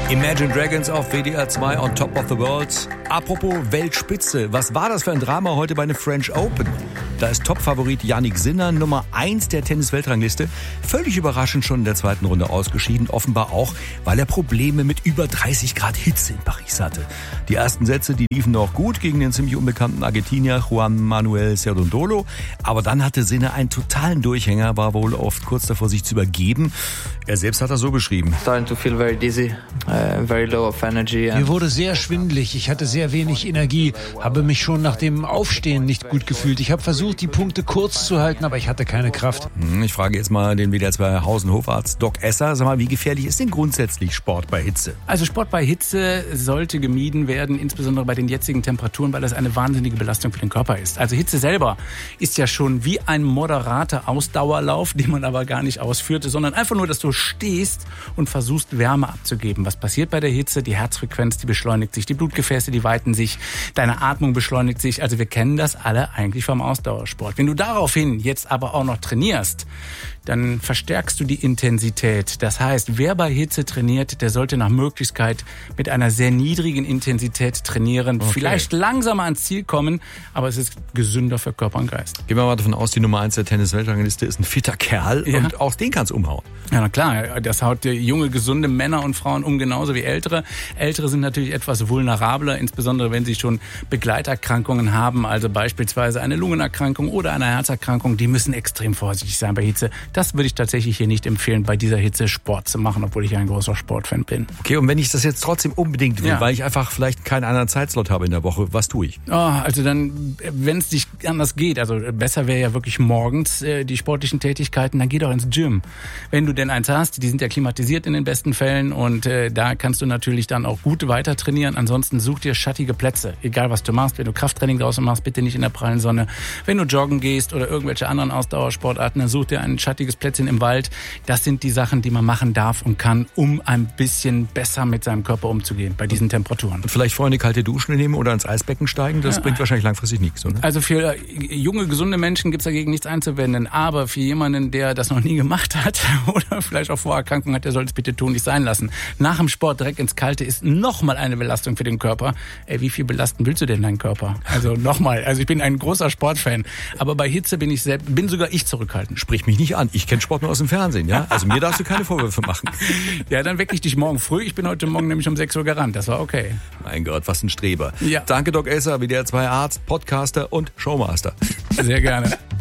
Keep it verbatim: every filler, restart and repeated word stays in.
Imagine Dragons auf W D R zwei on Top of the World. Apropos Weltspitze, was war das für ein Drama heute bei den French Open? Da ist Topfavorit Jannik Sinner, Nummer eins der Tennis-Weltrangliste, völlig überraschend schon in der zweiten Runde ausgeschieden. Offenbar auch, weil er Probleme mit über dreißig Grad Hitze in Paris hatte. Die ersten Sätze, die liefen noch gut gegen den ziemlich unbekannten Argentinier Juan Manuel Cerundolo. Aber dann hatte Sinner einen totalen Durchhänger, war wohl oft kurz davor, sich zu übergeben. Er selbst hat das so beschrieben. Starting to feel very dizzy, uh, very low of energy. Mir wurde sehr schwindelig, ich hatte sehr wenig Energie, habe mich schon nach dem Aufstehen nicht gut gefühlt. Ich habe versucht, die Punkte kurz zu halten, aber ich hatte keine Kraft. Ich frage jetzt mal den W D R zwei Hausen-Hofarzt Doc Esser. Sag mal, wie gefährlich ist denn grundsätzlich Sport bei Hitze? Also Sport bei Hitze sollte gemieden werden, insbesondere bei den jetzigen Temperaturen, weil das eine wahnsinnige Belastung für den Körper ist. Also Hitze selber ist ja schon wie ein moderater Ausdauerlauf, den man aber gar nicht ausführte, sondern einfach nur, dass du stehst und versuchst, Wärme abzugeben. Was passiert bei der Hitze? Die Herzfrequenz, die beschleunigt sich, die Blutgefäße, die weiten sich, deine Atmung beschleunigt sich. Also wir kennen das alle eigentlich vom Ausdauersport. Wenn du daraufhin jetzt aber auch noch trainierst, dann verstärkst du die Intensität. Das heißt, wer bei Hitze trainiert, der sollte nach Möglichkeit mit einer sehr niedrigen Intensität trainieren. Okay. Vielleicht langsamer ans Ziel kommen, aber es ist gesünder für Körper und Geist. Gehen wir mal davon aus, die Nummer eins der Tennis-Weltrangliste ist ein fitter Kerl, ja. Und auch den kann's umhauen. Ja, na klar, das haut junge, gesunde Männer und Frauen um, genauso wie ältere. Ältere sind natürlich etwas vulnerabler, insbesondere wenn sie schon Begleiterkrankungen haben, also beispielsweise eine Lungenerkrankung oder eine Herzerkrankung. Die müssen extrem vorsichtig sein bei Hitze. Das würde ich tatsächlich hier nicht empfehlen, bei dieser Hitze Sport zu machen, obwohl ich ein großer Sportfan bin. Okay, und wenn ich das jetzt trotzdem unbedingt will, ja. weil ich einfach vielleicht keinen anderen Zeitslot habe in der Woche, was tue ich? Oh, also dann, wenn es nicht anders geht, also besser wäre ja wirklich morgens äh, die sportlichen Tätigkeiten, dann geh doch ins Gym. Wenn du denn eins hast, die sind ja klimatisiert in den besten Fällen und äh, da kannst du natürlich dann auch gut weiter trainieren. Ansonsten such dir schattige Plätze, egal was du machst. Wenn du Krafttraining draußen machst, bitte nicht in der prallen Sonne. Wenn du joggen gehst oder irgendwelche anderen Ausdauersportarten, dann such dir ein schattiges Plätzchen im Wald. Das sind die Sachen, die man machen darf und kann, um ein bisschen besser mit seinem Körper umzugehen bei diesen Temperaturen. Und vielleicht vorher eine kalte Dusche nehmen oder ins Eisbecken steigen, das ja. bringt wahrscheinlich langfristig nichts, oder? Also für junge, gesunde Menschen gibt es dagegen nichts einzuwenden, aber für jemanden, der das noch nie gemacht hat oder vielleicht auch Vorerkrankungen hat, der soll es bitte tun, nicht sein lassen. Nach dem Sport direkt ins Kalte ist nochmal eine Belastung für den Körper. Ey, wie viel belasten willst du denn deinen Körper? Also nochmal, also ich bin ein großer Sportfan, aber bei Hitze bin ich selbst, bin sogar ich zurückhaltend. Sprich mich nicht an, ich kenne Sport nur aus dem Fernsehen, ja? Also mir darfst du keine Vorwürfe machen. Ja, dann weck ich dich morgen früh. Ich bin heute Morgen nämlich um sechs Uhr gerannt. Das war okay. Mein Gott, was ein Streber. Ja. Danke, Doc Esser, W D R zwei Arzt, Podcaster und Showmaster. Sehr gerne.